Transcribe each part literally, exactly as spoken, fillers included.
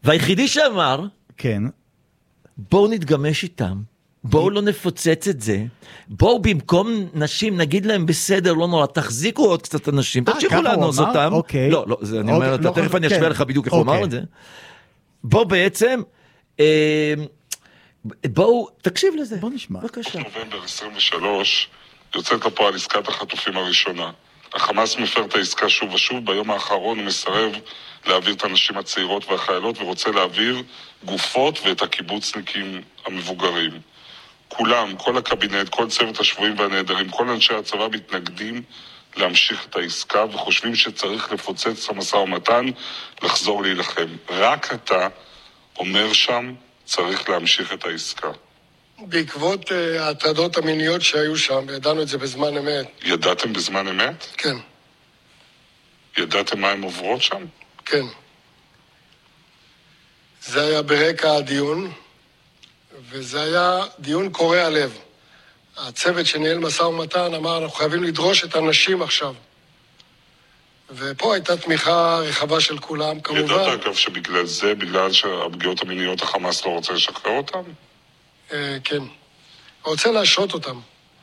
והיחידי שאמר, כן. בואו נתגמש איתם, בואו לא נפוצץ את זה, בואו במקום נשים נגיד להם בסדר, לא נורא, תחזיקו עוד קצת אנשים, תמשיכו לאנוס אותם. אוקיי. לא, לא, אני אומר, תכף אני אשווה לך בדיוק איך הוא אמר את זה. בואו בעצם, בואו, תקשיב לזה. בואו נשמע. בבקשה. נובמבר עשרים ושלוש יוצאת לפועל עסקת החטופים הראשונה. החמאס מפר את העסקה שוב ושוב, ביום האחרון הוא מסרב להעביר את הנשים הצעירות והחיילות ורוצה להעביר גופות ואת הקיבוצניקים המבוגרים. כולם, כל הקבינט, כל צוות השבויים והנהדרים, כל אנשי הצבא מתנגדים להמשיך את העסקה וחושבים שצריך לפוצץ המשא ומתן, לחזור להילחם. רק אתה אומר שם צריך להמשיך את העסקה. בעקבות uh, ההטרדות המיניות שהיו שם, ידענו את זה בזמן אמת. ידעתם בזמן אמת? כן. ידעתם מה הם עוברות שם? כן. זה היה ברקע הדיון, וזה היה דיון קורע לב. הצוות שניהל משא ומתן אמר, אנחנו חייבים לדרוש את הנשים עכשיו. ופה הייתה תמיכה רחבה של כולם, כמובן. ידעת אגב שבגלל זה, בגלל שהפגיעות המיניות החמאס לא רוצה לשחרר אותם? אה, כן. רוצה להשרות אותם.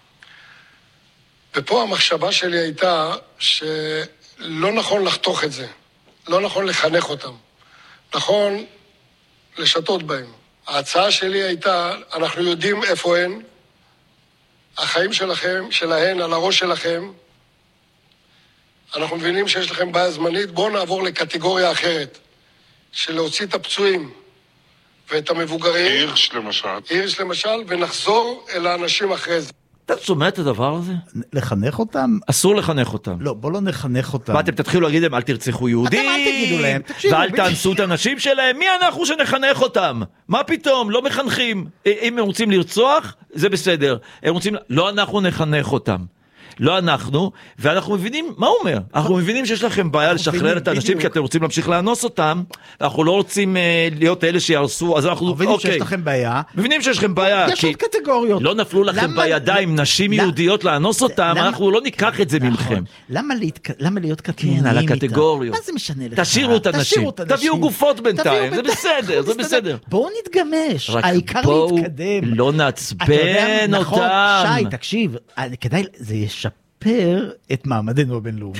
ופה המחשבה שלי הייתה שלא נכון לחתוך את זה. לא נכון לחנך אותם. נכון לשתות בהם. ההצעה שלי הייתה, אנחנו יודעים איפה הן, החיים שלכם, שלהן, על הראש שלכם, אנחנו מבינים שיש לכם בעיה זמנית, בואו נעבור לקטגוריה אחרת, של להוציא את הפצועים ואת המבוגרים. הירש למשל. הירש למשל, ונחזור אל האנשים אחרי זה. אתה שומע את הדבר הזה? לחנך אותם? אסור לחנך אותם. לא, בוא לא נחנך אותם. ואתם תתחילו להגיד להם, אל תרצחו יהודים. אתם אל תגידו להם, תקשיבו. ואל תאנסו את הנשים שלהם. מי אנחנו שנחנך אותם? מה פתאום? לא מחנכים. אם הם רוצים לרצוח, זה בסדר. הם רוצים... לא אנחנו נחנך אותם. לא אנחנו, ואנחנו מבינים, מה הוא אומר? אנחנו מבינים שיש לכם בעיה לשחרר את האנשים, כי אתם רוצים להמשיך לאנוס אותם, אנחנו לא רוצים להיות אלה שירסו, אז אנחנו, מבינים שיש לכם בעיה. מבינים שיש לכם בעיה, יש עוד קטגוריות. לא נפלו לכם בידיים נשים יהודיות לאנוס אותם, אנחנו לא ניקח את זה ממכם. למה להיות קטנוניים על הקטגוריות? מה זה משנה לך? תשאירו את הנשים, תביאו גופות בינתיים, זה בסדר, זה בסדר. בואו נתגמש, העיקר להתקדם. לא נעצבן אותם. שי, תקשיב, כדאי, זה ישפר את מעמדנו הבינלאומי.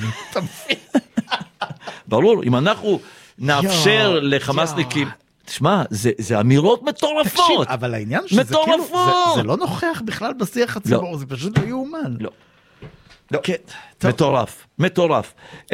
ברור, אם אנחנו נאפשר לחמאסניקים, תשמע, זה אמירות מטורפות. אבל העניין שזה כאילו, זה לא נוכח בכלל בשיח הציבור, זה פשוט לא יאומן. לא. מטורף, מטורף.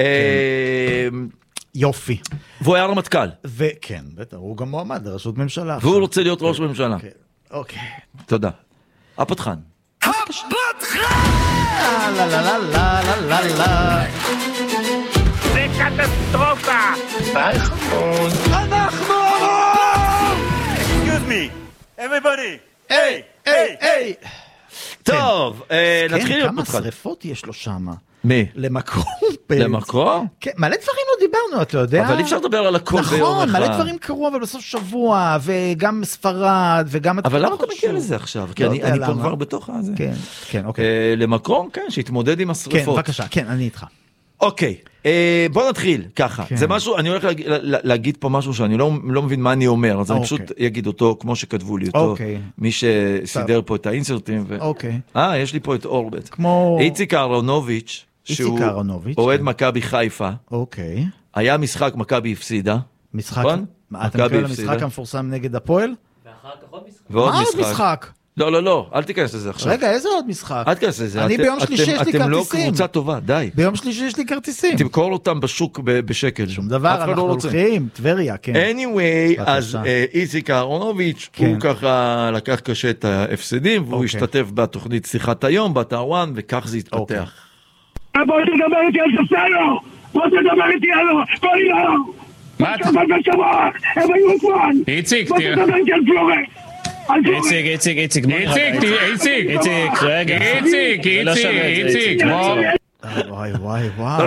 יופי. והוא היה רמטכ"ל. וכן, בטח, הוא גם מועמד לראשות ממשלה. והוא רוצה להיות ראש ממשלה. אוקיי. תודה. הפתחן. הפתחן! לה לה לה לה לה לה. זה קטסטרופה! ביי חמוד. אנחנו! Excuse me, everybody. היי, היי, היי. טוב, נתחיל כמה שריפות יש לו שם. מי? למקום. למקום? כן, מלא דברים לא דיברנו, אתה יודע. אבל אי אפשר לדבר על הכל ביום אחד. נכון, מלא דברים קרו, אבל בסוף שבוע, וגם ספרד, וגם... אבל למה אתה מגיע לזה עכשיו? כי אני פה כבר בתוך הזה. כן, כן, אוקיי. למקום, כן, שהתמודד עם השריפות. כן, בבקשה, כן, אני איתך. אוקיי, בוא נתחיל ככה. זה משהו, אני הולך להגיד פה משהו שאני לא מבין מה אני אומר, אז אני פשוט אגיד אותו כמו שכתבו לי אותו, מי שסידר פה את האינסרטים. אוקיי. אה, יש לי פה את אורבט. כמו... איציק אהרונוביץ', שהוא אוהד מכבי חיפה. אוקיי. היה משחק, מכבי הפסידה. משחק? אתה מקבל למשחק המפורסם נגד הפועל? ואחר כך עוד משחק. ועוד מה עוד משחק? לא, לא, לא, אל תיכנס לזה עכשיו. רגע, איזה עוד משחק? אל תיכנס לזה. אני ביום שלישי יש לי כרטיסים. אתם לא קבוצה טובה, די. ביום שלישי יש לי כרטיסים. תמכור אותם בשוק בשקל. שום דבר, אנחנו הולכים, טבריה, כן. anyway, אז איציק אהרונוביץ', הוא ככה לקח קשה את ההפסדים, והוא השתתף בתוכנית שיחת היום, בתאוואן, וכך זה התפתח. בוא תדבר איתי על ספסלו! בוא תדבר איתי על פולינו! מה אתה... הם היו אתמול! איציק, בוא תדבר איתי על פלורס! איציק, איציק, איציק, איציק, איציק, איציק, רגע, איציק, איציק, איציק, וואי, וואי, וואי.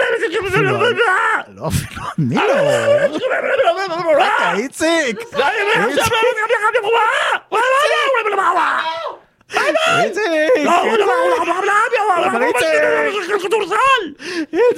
לא, אפילו אני לא. רגע, איציק! איציק! איציק! איציק!